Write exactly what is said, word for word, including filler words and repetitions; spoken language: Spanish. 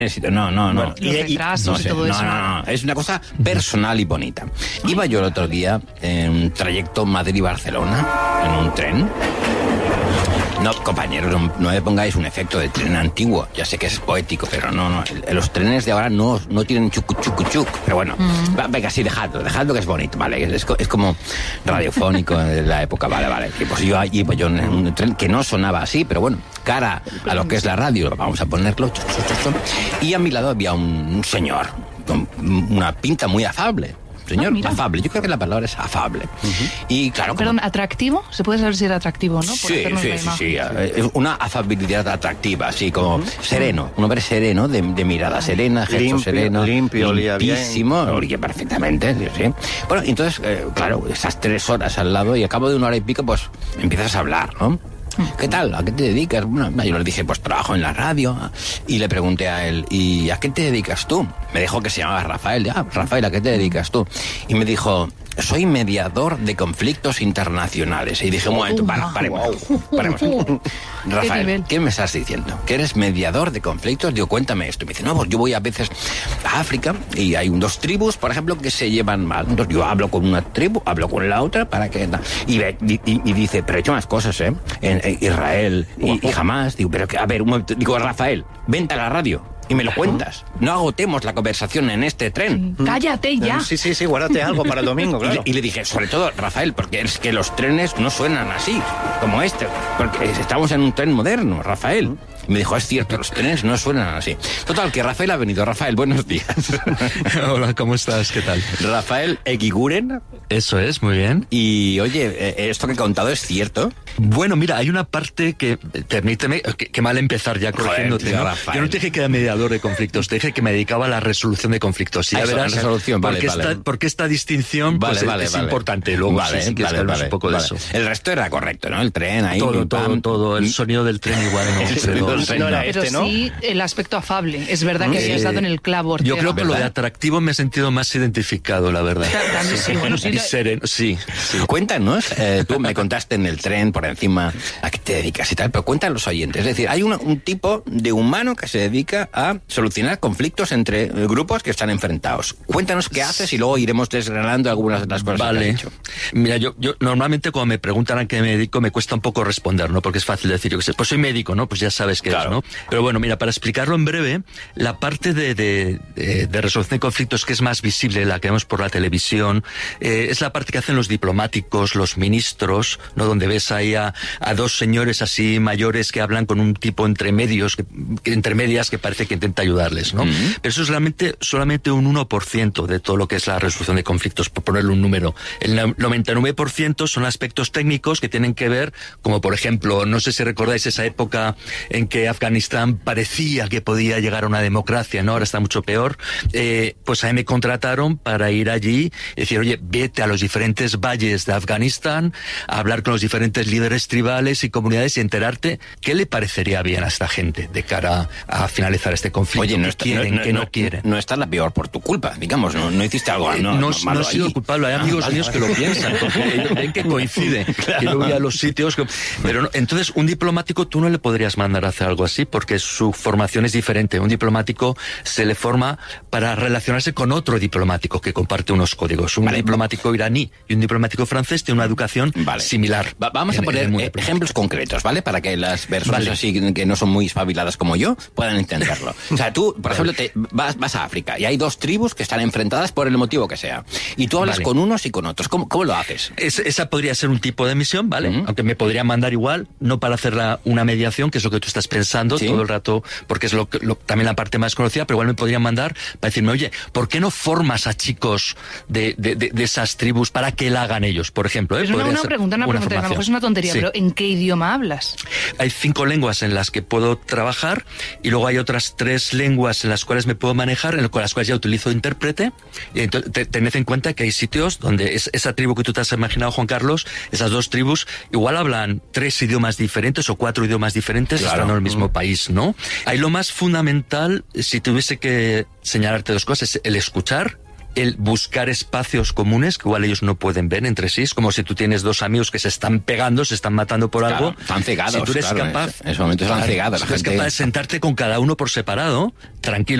No, no, no. Bueno, los retrasos no y sé, todo no, eso. No, no, no. Es una cosa personal y bonita. Iba yo el otro día en un trayecto Madrid-Barcelona, en un tren. No, compañeros, no, no me pongáis un efecto de tren antiguo. Ya sé que es poético, pero no, no. El, los trenes de ahora no, no tienen chucu, chucu, chuc. Pero bueno, mm. va, venga, sí, dejadlo, dejadlo que es bonito, ¿vale? Es, es como radiofónico de la época, vale, vale. Y pues yo allí, pues yo en un tren que no sonaba así, pero bueno, cara a lo que es la radio, vamos a ponerlo. Y a mi lado había un, un señor con una pinta muy afable. Señor, ah, afable. Yo creo que la palabra es afable. Uh-huh. Y claro, Perdón, como... ¿atractivo? ¿Se puede saber si era atractivo, no? Por sí, sí, sí, sí. Es una afabilidad atractiva, así como uh-huh. sereno. Un hombre sereno, de, de mirada serena, gesto limpio, sereno. Limpio, olía bien. Limpísimo, olía perfectamente, sí, sí. Bueno, entonces, eh, claro, esas tres horas al lado y al cabo de una hora y pico, pues empiezas a hablar, ¿no? ¿Qué tal? ¿A qué te dedicas? Bueno, yo le dije, pues trabajo en la radio. Y le pregunté a él, ¿y a qué te dedicas tú? Me dijo que se llamaba Rafael. Ah, Rafael, ¿a qué te dedicas tú? Y me dijo, soy mediador de conflictos internacionales. Y dije, un momento, para, paremos, paremos. Rafael, ¿qué me estás diciendo? ¿Que eres mediador de conflictos? Digo, cuéntame esto. Y me dice, no, pues yo voy a veces a África y hay dos tribus, por ejemplo, que se llevan mal. Entonces yo hablo con una tribu, hablo con la otra para que... Y, y, y dice, pero he hecho más cosas, ¿eh? En, en Israel y, y jamás. Digo, pero que, a ver, un momento. Digo, Rafael, vente a la radio y me lo cuentas. No agotemos la conversación en este tren. Cállate ya. Sí, sí, sí, guárdate algo para el domingo, claro. Y le, y le dije, sobre todo, Rafael, porque es que los trenes no suenan así, como este, porque estamos en un tren moderno, Rafael. Y me dijo, es cierto, los trenes no suenan así. Total, que Rafael ha venido. Rafael, buenos días. Hola, ¿cómo estás? ¿Qué tal? Rafael Eguiguren. Eso es, muy bien. Y, oye, ¿esto que he contado es cierto? Bueno, mira, hay una parte que, permíteme, que, que mal empezar ya corrigiéndote, ¿no? Yo no te dije que era mediador de conflictos, te dije que me dedicaba a la resolución de conflictos. Y ya Eso, verás resolución, vale, porque, vale. Esta, porque esta distinción vale, pues, vale, es vale. importante. Luego, vale, sí, sí, vale, vale, un poco vale. de eso. El resto era correcto, ¿no? El tren ahí. Todo, todo, pam. todo. El sonido del tren igual en el sonido del dos. tren, no era Pero este, ¿no? sí, el aspecto afable. Es verdad que Eh, habías dado en el clavo, Ortega. Yo creo que lo de atractivo me he sentido más identificado, la verdad. También sí, bueno, sí, Y sereno, sí, sí. Cuéntanos, eh, tú me contaste en el tren por encima a qué te dedicas y tal, pero cuéntanos los oyentes. Es decir, hay un, un tipo de humano que se dedica a solucionar conflictos entre grupos que están enfrentados. Cuéntanos qué haces y luego iremos desgranando algunas de las cosas vale. que has dicho. Mira, yo, yo normalmente cuando me preguntan a qué me dedico me cuesta un poco responder, ¿no? Porque es fácil decir, yo que sé, pues soy médico, ¿no? Pues ya sabes qué claro. es, ¿no? Pero bueno, mira, para explicarlo en breve, la parte de, de, de, de resolución de conflictos que es más visible, la que vemos por la televisión, eh, es la parte que hacen los diplomáticos, los ministros, ¿no? Donde ves ahí a, a dos señores así mayores que hablan con un tipo entre medios, que, que, entre medias que parece que intenta ayudarles, ¿no? Uh-huh. Pero eso es realmente solamente un uno por ciento de todo lo que es la resolución de conflictos, por ponerle un número. El noventa y nueve por ciento son aspectos técnicos que tienen que ver, como por ejemplo, no sé si recordáis esa época en que Afganistán parecía que podía llegar a una democracia, ¿no? Ahora está mucho peor. Eh, pues a mí me contrataron para ir allí y decir, oye, vete a los diferentes valles de Afganistán, a hablar con los diferentes líderes tribales y comunidades y enterarte qué le parecería bien a esta gente de cara a finalizar este conflicto. Oye, no que está, quieren, no, que no, no quieren. No está la peor por tu culpa, digamos, no, no hiciste algo, no, no, no, no, malo no he sido allí. culpable, hay amigos Ah, míos vale, que vale. lo piensan, porque ellos ven que coincide, Claro. que yo voy a los sitios, que, pero no, entonces un diplomático tú no le podrías mandar a hacer algo así, porque su formación es diferente. Un diplomático se le forma para relacionarse con otro diplomático que comparte unos códigos. Un vale. diplomático iraní y un diplomático francés tienen una educación vale. similar. Va, vamos en, a poner en eh, ejemplos concretos, ¿vale? Para que las personas vale. así que no son muy espabiladas como yo puedan entenderlo. O sea, tú, por ejemplo, te vas, vas a África y hay dos tribus que están enfrentadas por el motivo que sea. Y tú hablas vale. con unos y con otros. ¿Cómo, cómo lo haces? Es, esa podría ser un tipo de misión, ¿vale? Uh-huh. Aunque me podría mandar igual, no para hacer la, una mediación, que es lo que tú estás pensando ¿Sí? todo el rato, porque es lo, lo, también la parte más conocida, pero igual me podrían mandar para decirme, oye, ¿por qué no formas a chicos de, de, de, de esas tribus para que la hagan ellos, por ejemplo? ¿eh? Es una, una pregunta, una, una pregunta, a lo mejor es una tontería, sí. Pero ¿en qué idioma hablas? Hay cinco lenguas en las que puedo trabajar y luego hay otras tres lenguas en las cuales me puedo manejar, en las cuales ya utilizo intérprete. Y entonces, te, tened en cuenta que hay sitios donde es, esa tribu que tú te has imaginado, Juan Carlos, esas dos tribus, igual hablan tres idiomas diferentes o cuatro idiomas diferentes, claro. Estando en el mismo mm. país, ¿no? Ahí lo más fundamental, si tuviese que señalarte dos cosas, es el escuchar el buscar espacios comunes que igual ellos no pueden ver entre sí. Es como si tú tienes dos amigos que se están pegando, se están matando por Claro, algo. están cegados. Si tú eres claro, capaz, en ese momento están claro, cegados. si La tú eres gente... capaz de sentarte con cada uno por separado, tranquilo.